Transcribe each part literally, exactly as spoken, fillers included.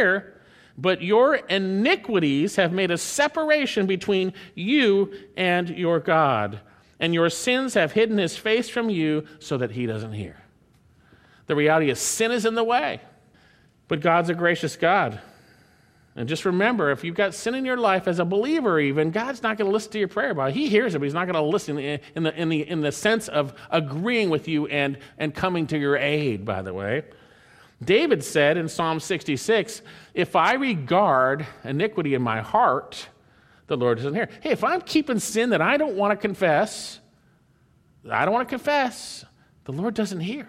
hear, but your iniquities have made a separation between you and your God, and your sins have hidden his face from you so that he doesn't hear. The reality is sin is in the way, but God's a gracious God. And just remember, if you've got sin in your life as a believer even, God's not going to listen to your prayer about it. He hears it, but he's not going to listen in the, in, the, in the sense of agreeing with you and, and coming to your aid, by the way. David said in Psalm sixty-six, if I regard iniquity in my heart, the Lord doesn't hear. Hey, if I'm keeping sin that I don't want to confess, I don't want to confess, the Lord doesn't hear.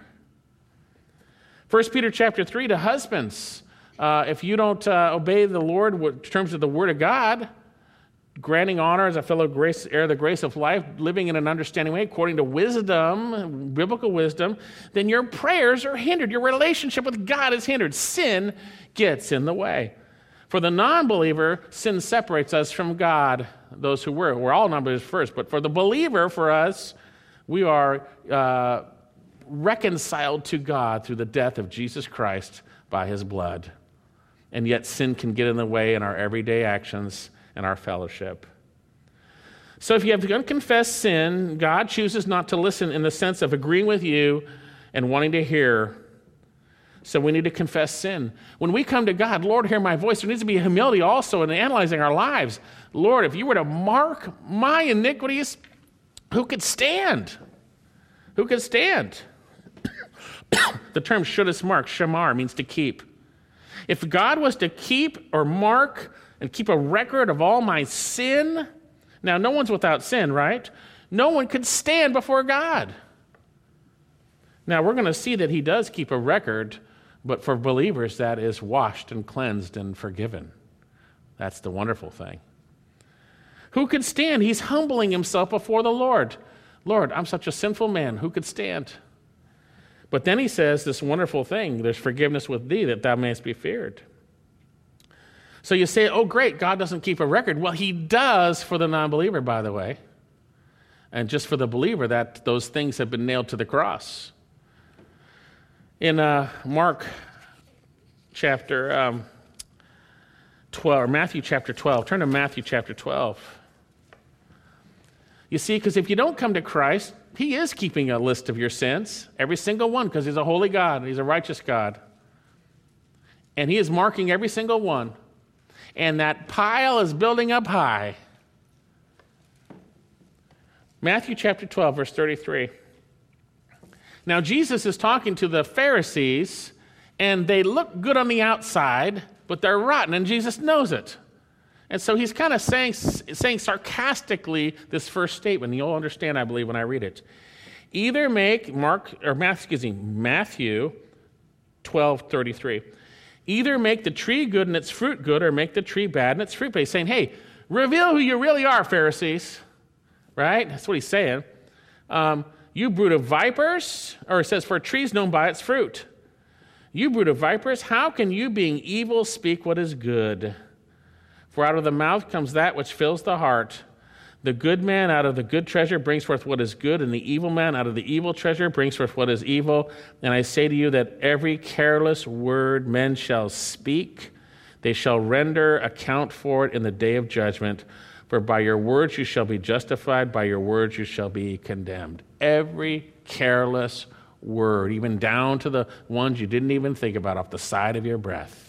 First Peter chapter three, to husbands, Uh, if you don't uh, obey the Lord in terms of the Word of God, granting honor as a fellow grace, heir of the grace of life, living in an understanding way according to wisdom, biblical wisdom, then your prayers are hindered. Your relationship with God is hindered. Sin gets in the way. For the non-believer, sin separates us from God, those who were. We're all non-believers first, but for the believer, for us, we are uh, reconciled to God through the death of Jesus Christ by his blood. And yet sin can get in the way in our everyday actions and our fellowship. So if you have unconfessed sin, God chooses not to listen in the sense of agreeing with you and wanting to hear. So we need to confess sin. When we come to God, Lord, hear my voice, there needs to be humility also in analyzing our lives. Lord, if you were to mark my iniquities, who could stand? Who could stand? The term shouldest mark, shamar, means to keep. If God was to keep or mark and keep a record of all my sin, now no one's without sin, right? No one could stand before God. Now we're going to see that he does keep a record, but for believers that is washed and cleansed and forgiven. That's the wonderful thing. Who could stand? He's humbling himself before the Lord. Lord, I'm such a sinful man. Who could stand? But then he says this wonderful thing, there's forgiveness with thee that thou mayest be feared. So you say, oh great, God doesn't keep a record. Well, he does for the non-believer, by the way. And just for the believer, that those things have been nailed to the cross. In uh, Mark chapter um, twelve, or Matthew chapter twelve, turn to Matthew chapter twelve. You see, because if you don't come to Christ, he is keeping a list of your sins, every single one, because he's a holy God, he's a righteous God. And he is marking every single one. And that pile is building up high. Matthew chapter twelve, verse thirty-three. Now Jesus is talking to the Pharisees, and they look good on the outside, but they're rotten, and Jesus knows it. And so he's kind of saying, saying sarcastically this first statement. You'll understand, I believe, when I read it. Either make, Mark, or Matthew, excuse me, Matthew twelve thirty-three. Either make the tree good and its fruit good, or make the tree bad and its fruit bad. He's saying, hey, reveal who you really are, Pharisees. Right? That's what he's saying. Um, you brood of vipers, or it says, for a tree is known by its fruit. You brood of vipers, how can you, being evil, speak what is good? For out of the mouth comes that which fills the heart. The good man out of the good treasure brings forth what is good, and the evil man out of the evil treasure brings forth what is evil. And I say to you that every careless word men shall speak, they shall render account for it in the day of judgment. For by your words you shall be justified, by your words you shall be condemned. Every careless word, even down to the ones you didn't even think about off the side of your breath.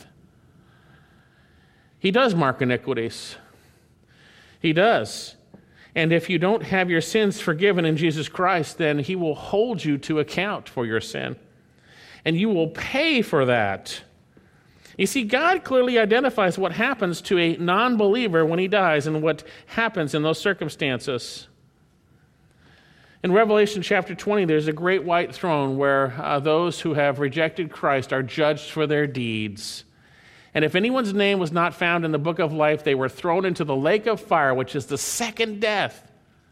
He does mark iniquities. He does. And if you don't have your sins forgiven in Jesus Christ, then he will hold you to account for your sin. And you will pay for that. You see, God clearly identifies what happens to a non-believer when he dies and what happens in those circumstances. In Revelation chapter twenty, there's a great white throne where uh, those who have rejected Christ are judged for their deeds. And if anyone's name was not found in the book of life, they were thrown into the lake of fire, which is the second death.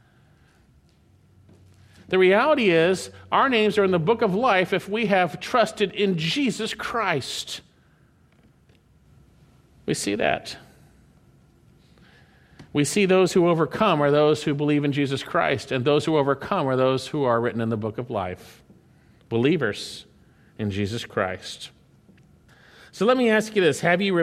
The reality is, our names are in the book of life if we have trusted in Jesus Christ. We see that. We see those who overcome are those who believe in Jesus Christ, and those who overcome are those who are written in the book of life. Believers in Jesus Christ. So let me ask you this. Have you